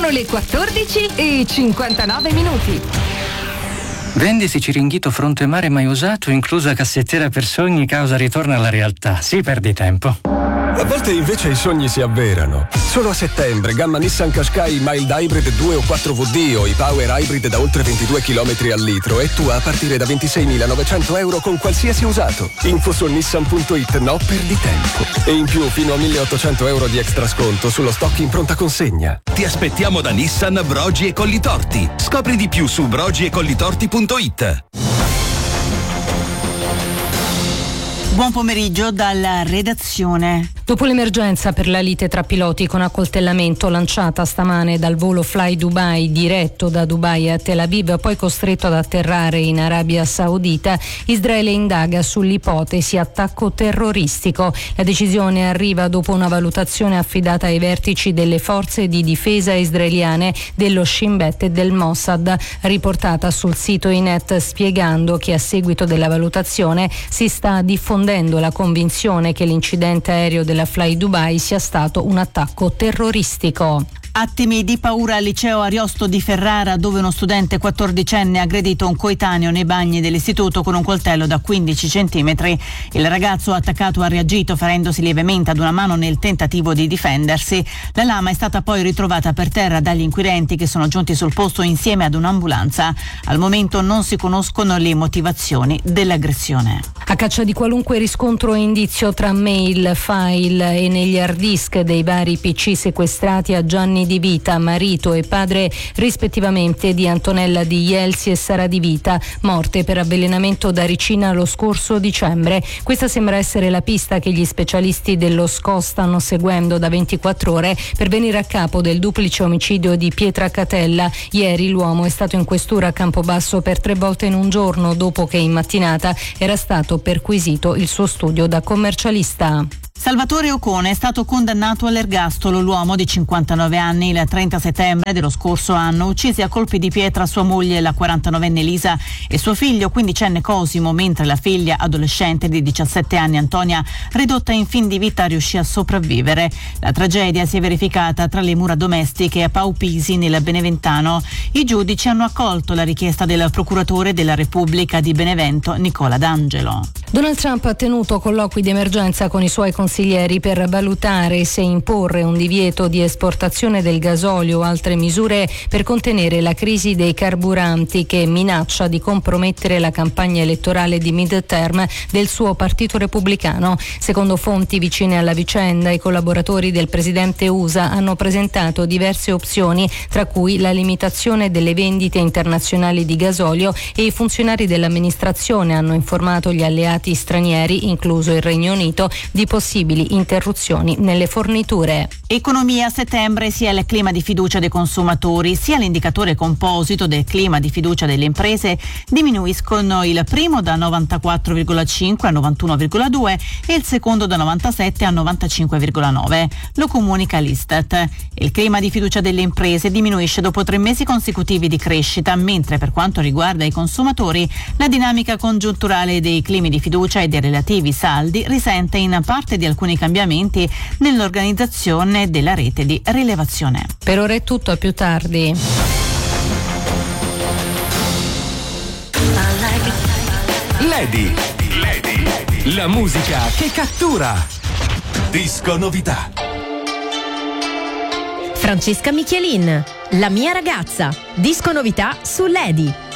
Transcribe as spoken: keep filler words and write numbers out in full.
Sono le quattordici e cinquantanove minuti. Vendisi Ciringhito fronte mare mai usato, inclusa cassettiera per sogni, causa ritorno alla realtà. Si perdi tempo. A volte invece i sogni si avverano. Solo a settembre, gamma Nissan Qashqai Mild Hybrid due o quattro V D o i Power Hybrid da oltre ventidue chilometri al litro e tu a partire da ventiseimilanovecento euro con qualsiasi usato. Info su nissan punto it, no perdi tempo. E in più fino a milleottocento euro di extra sconto sullo stock in pronta consegna. Ti aspettiamo da Nissan Brogi e Collitorti. Scopri di più su brogi e collitorti punto it. Buon pomeriggio dalla redazione. Dopo l'emergenza per la lite tra piloti con accoltellamento lanciata stamane dal volo Fly Dubai diretto da Dubai a Tel Aviv, poi costretto ad atterrare in Arabia Saudita, Israele indaga sull'ipotesi attacco terroristico. La decisione arriva dopo una valutazione affidata ai vertici delle forze di difesa israeliane, dello Shin Bet e del Mossad, riportata sul sito I N E T, spiegando che a seguito della valutazione si sta diffondendo la convinzione che l'incidente aereo della Fly Dubai sia stato un attacco terroristico. Attimi di paura al liceo Ariosto di Ferrara, dove uno studente quattordicenne ha aggredito un coetaneo nei bagni dell'istituto con un coltello da quindici centimetri. Il ragazzo attaccato ha reagito ferendosi lievemente ad una mano nel tentativo di difendersi. La lama è stata poi ritrovata per terra dagli inquirenti, che sono giunti sul posto insieme ad un'ambulanza. Al momento non si conoscono le motivazioni dell'aggressione. A caccia di qualunque riscontro e indizio tra mail, file e negli hard disk dei vari P C sequestrati a Gianni Di Vita, marito e padre rispettivamente di Antonella Di Jelsi e Sara Di Vita, morte per avvelenamento da ricina lo scorso dicembre. Questa sembra essere la pista che gli specialisti dello S C O stanno seguendo da ventiquattro ore per venire a capo del duplice omicidio di Pietra Catella. Ieri l'uomo è stato in questura a Campobasso per tre volte in un giorno, dopo che in mattinata era stato perquisito il suo studio da commercialista. Salvatore Ocone è stato condannato all'ergastolo. L'uomo di cinquantanove anni il trenta settembre dello scorso anno uccise a colpi di pietra sua moglie, la quarantanovenne Elisa, e suo figlio quindicenne Cosimo, mentre la figlia adolescente di diciassette anni Antonia, ridotta in fin di vita, riuscì a sopravvivere. La tragedia si è verificata tra le mura domestiche a Paupisi nel Beneventano. I giudici hanno accolto la richiesta del procuratore della Repubblica di Benevento Nicola D'Angelo. Donald Trump ha tenuto colloqui di emergenza con i suoi consiglieri per valutare se imporre un divieto di esportazione del gasolio o altre misure per contenere la crisi dei carburanti che minaccia di compromettere la campagna elettorale di mid-term del suo partito repubblicano. Secondo fonti vicine alla vicenda, i collaboratori del presidente U S A hanno presentato diverse opzioni, tra cui la limitazione delle vendite internazionali di gasolio, e i funzionari dell'amministrazione hanno informato gli alleati stranieri, incluso il Regno Unito, di possibili interruzioni nelle forniture. Economia. A settembre sia il clima di fiducia dei consumatori sia l'indicatore composito del clima di fiducia delle imprese diminuiscono, il primo da novantaquattro virgola cinque a novantuno virgola due e il secondo da novantasette a novantacinque virgola nove. Lo comunica l'Istat. Il clima di fiducia delle imprese diminuisce dopo tre mesi consecutivi di crescita, mentre per quanto riguarda i consumatori la dinamica congiunturale dei climi di fiducia e dei relativi saldi risente in parte di alcuni cambiamenti nell'organizzazione della rete di rilevazione. Per ora è tutto, a più tardi. Lady, Lady, la musica che cattura. Disco novità. Francesca Michelin, La mia ragazza, disco novità su Lady.